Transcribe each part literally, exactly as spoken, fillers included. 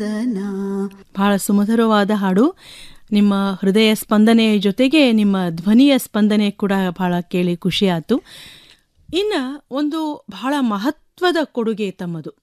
ಬಹಳ ಸುಮಧುರವಾದ ಹಾಡು. ನಿಮ್ಮ ಹೃದಯ ಸ್ಪಂದನೆಯ ಜೊತೆಗೆ ನಿಮ್ಮ ಧ್ವನಿಯ ಸ್ಪಂದನೆ ಕೂಡ ಬಹಳ ಕೇಳಿ ಖುಷಿ ಆಯ್ತು. ಇನ್ನು ಒಂದು ಬಹಳ ಮಹತ್ವದ ಕೊಡುಗೆ ತಮ್ಮದು.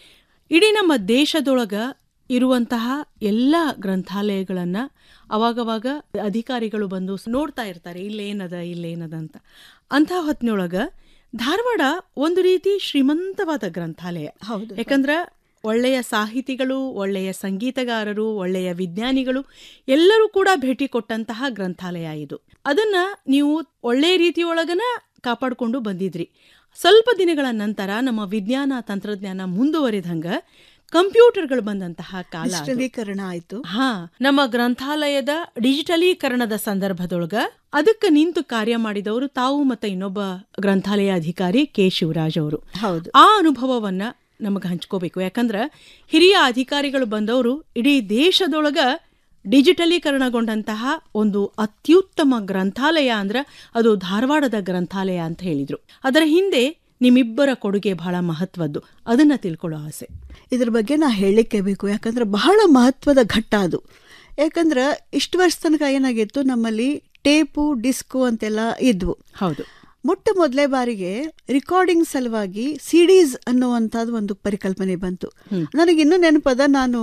ಇಡೀ ನಮ್ಮ ದೇಶದೊಳಗ ಇರುವಂತಹ ಎಲ್ಲ ಗ್ರಂಥಾಲಯಗಳನ್ನು ಅವಾಗವಾಗ ಅಧಿಕಾರಿಗಳು ಬಂದು ನೋಡ್ತಾ ಇರ್ತಾರೆ, ಇಲ್ಲೇನದ ಇಲ್ಲೇನದ ಅಂತ. ಅಂಥ ಹೊತ್ತಿನೊಳಗ ಧಾರವಾಡ ಒಂದು ರೀತಿ ಶ್ರೀಮಂತವಾದ ಗ್ರಂಥಾಲಯ. ಹೌದು, ಯಾಕಂದ್ರೆ ಒಳ್ಳೆಯ ಸಾಹಿತಿಗಳು, ಒಳ್ಳೆಯ ಸಂಗೀತಗಾರರು, ಒಳ್ಳೆಯ ವಿಜ್ಞಾನಿಗಳು ಎಲ್ಲರೂ ಕೂಡ ಭೇಟಿ ಕೊಟ್ಟಂತಹ ಗ್ರಂಥಾಲಯ ಇದು. ಅದನ್ನ ನೀವು ಒಳ್ಳೆಯ ರೀತಿಯೊಳಗನ ಕಾಪಾಡಿಕೊಂಡು ಬಂದಿದ್ರಿ. ಸ್ವಲ್ಪ ದಿನಗಳ ನಂತರ ನಮ್ಮ ವಿಜ್ಞಾನ ತಂತ್ರಜ್ಞಾನ ಮುಂದುವರಿದಂಗ ಕಂಪ್ಯೂಟರ್ಗಳು ಬಂದಂತಹ ಕಾಲ ಡಿಜಿಟಲೀಕರಣ ಆಯ್ತು. ಹಾ, ನಮ್ಮ ಗ್ರಂಥಾಲಯದ ಡಿಜಿಟಲೀಕರಣದ ಸಂದರ್ಭದೊಳಗ ಅದಕ್ಕೆ ನಿಂತು ಕಾರ್ಯ ಮಾಡಿದವರು ತಾವು ಮತ್ತೆ ಇನ್ನೊಬ್ಬ ಗ್ರಂಥಾಲಯ ಅಧಿಕಾರಿ ಕೆ ಶಿವರಾಜ್ ಅವರು. ಹೌದು, ಆ ಅನುಭವವನ್ನ ನಮಗೆ ಹಂಚ್ಕೋಬೇಕು. ಯಾಕಂದ್ರೆ ಹಿರಿಯ ಅಧಿಕಾರಿಗಳು ಬಂದವರು ಇಡೀ ದೇಶದೊಳಗ ಡಿಜಿಟಲೀಕರಣಗೊಂಡಂತಹ ಒಂದು ಅತ್ಯುತ್ತಮ ಗ್ರಂಥಾಲಯ ಅಂದ್ರೆ ಅದು ಧಾರವಾಡದ ಗ್ರಂಥಾಲಯ ಅಂತ ಹೇಳಿದ್ರು. ಅದರ ಹಿಂದೆ ನಿಮ್ಮಿಬ್ಬರ ಕೊಡುಗೆ ಬಹಳ ಮಹತ್ವದ್ದು. ಅದನ್ನ ತಿಳ್ಕೊಳ್ಳೋ ಆಸೆ. ಇದ್ರ ಬಗ್ಗೆ ನಾ ಹೇಳಲಿಕ್ಕೆ ಬೇಕು, ಯಾಕಂದ್ರೆ ಬಹಳ ಮಹತ್ವದ ಘಟ್ಟ ಅದು. ಯಾಕಂದ್ರೆ ಇಷ್ಟು ವರ್ಷ ತನಕ ಏನಾಗಿತ್ತು, ನಮ್ಮಲ್ಲಿ ಟೇಪು ಡಿಸ್ಕು ಅಂತೆಲ್ಲ ಇದ್ವು. ಹೌದು, ಮೊಟ್ಟ ಮೊದಲೇ ಬಾರಿಗೆ ರಿಕಾರ್ಡಿಂಗ್ ಸಲುವಾಗಿ ಸಿಡೀಸ್ ಅನ್ನುವಂಥದ್ದು ಒಂದು ಪರಿಕಲ್ಪನೆ ಬಂತು. ನನಗಿನ್ನೂ ನೆನಪದ, ನಾನು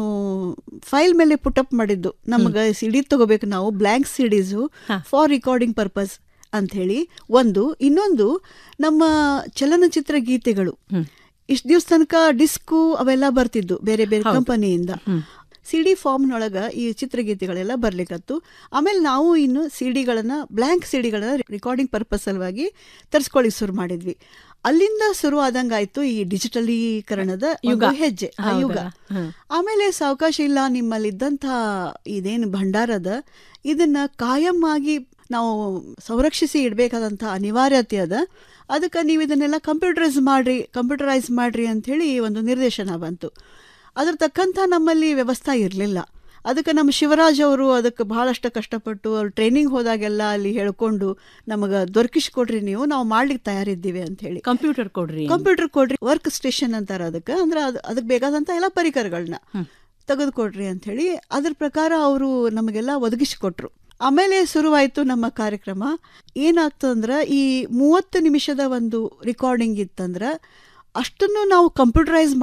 ಫೈಲ್ ಮೇಲೆ ಪುಟಪ್ ಮಾಡಿದ್ದು, ನಮಗೆ ಸಿಡಿ ತಗೋಬೇಕು ನಾವು, ಬ್ಲ್ಯಾಂಕ್ ಸಿಡೀಸು ಫಾರ್ ರಿಕಾರ್ಡಿಂಗ್ ಪರ್ಪಸ್ ಅಂತ ಹೇಳಿ ಒಂದು. ಇನ್ನೊಂದು, ನಮ್ಮ ಚಲನಚಿತ್ರ ಗೀತೆಗಳು ಇಷ್ಟು ದಿವಸ ತನಕ ಡಿಸ್ಕು ಅವೆಲ್ಲ ಬರ್ತಿದ್ದು ಬೇರೆ ಬೇರೆ ಕಂಪನಿಯಿಂದ. ಸಿಡಿ ಫಾರ್ಮ್ನೊಳಗ ಈ ಚಿತ್ರಗೀತೆಗಳೆಲ್ಲ ಬರ್ಲಿಕ್ಕತ್ತು. ಆಮೇಲೆ ನಾವು ಇನ್ನು ಸಿಡಿಗಳನ್ನ ಬ್ಲ್ಯಾಂಕ್ ಸಿಡಿಗಳನ್ನ ರಿಕಾರ್ಡಿಂಗ್ ಪರ್ಪಸ್ ಸಲುವಾಗಿ ತರಿಸ್ಕೊಳ್ಳಿ ಶುರು ಮಾಡಿದ್ವಿ. ಅಲ್ಲಿಂದ ಶುರು ಆದಂಗಾಯ್ತು ಈ ಡಿಜಿಟಲೀಕರಣದ ಯುಗ, ಹೆಜ್ಜೆ ಆ ಯುಗ. ಆಮೇಲೆ ಸಾವಕಾಶ ಇಲ್ಲ, ನಿಮ್ಮಲ್ಲಿದ್ದಂಥ ಇದೇನು ಭಂಡಾರದ ಇದನ್ನ ಕಾಯಂ ಆಗಿ ನಾವು ಸಂರಕ್ಷಿಸಿ ಇಡಬೇಕಾದಂಥ ಅನಿವಾರ್ಯತೆ ಅದ. ಅದಕ್ಕೆ ನೀವು ಇದನ್ನೆಲ್ಲ ಕಂಪ್ಯೂಟರೈಸ್ ಮಾಡ್ರಿ ಕಂಪ್ಯೂಟರೈಸ್ ಮಾಡ್ರಿ ಅಂಥೇಳಿ ಒಂದು ನಿರ್ದೇಶನ ಬಂತು. ಅದ್ರ ತಕ್ಕಂಥ ನಮ್ಮಲ್ಲಿ ವ್ಯವಸ್ಥೆ ಇರಲಿಲ್ಲ. ಅದಕ್ಕೆ ನಮ್ಮ ಶಿವರಾಜ್ ಅವರು ಅದಕ್ಕೆ ಬಹಳಷ್ಟು ಕಷ್ಟಪಟ್ಟು ಅವ್ರು ಟ್ರೈನಿಂಗ್ ಹೋದಾಗೆಲ್ಲ ಅಲ್ಲಿ ಹೇಳ್ಕೊಂಡು ನಮಗೆ ದೊರಕಿಸ್ಕೊಡ್ರಿ, ನೀವು ನಾವು ಮಾಡ್ಲಿಕ್ಕೆ ತಯಾರಿದ್ದೀವಿ ಅಂತ ಹೇಳಿ. ಕಂಪ್ಯೂಟರ್ ಕೊಡ್ರಿ ಕಂಪ್ಯೂಟರ್ ಕೊಡ್ರಿ ವರ್ಕ್ ಸ್ಟೇಷನ್ ಅಂತಾರೆ ಅದಕ್ಕೆ. ಅಂದ್ರೆ ಅದು ಅದಕ್ಕೆ ಬೇಕಾದಂಥ ಎಲ್ಲ ಪರಿಕರಗಳನ್ನ ತೆಗೆದುಕೊಡ್ರಿ ಅಂತ ಹೇಳಿ ಅದ್ರ ಪ್ರಕಾರ ಅವರು ನಮಗೆಲ್ಲ ಒದಗಿಸಿಕೊಟ್ರು. ಆಮೇಲೆ ಶುರುವಾಯಿತು ನಮ್ಮ ಕಾರ್ಯಕ್ರಮ. ಏನಾಗ್ತದಂದ್ರೆ, ಈ ಮೂವತ್ತು ನಿಮಿಷದ ಒಂದು ರಿಕಾರ್ಡಿಂಗ್ ಇತ್ತಂದ್ರೆ ಅಷ್ಟನ್ನು ನಾವು ಕಂಪ್ಯೂಟರೈಸ್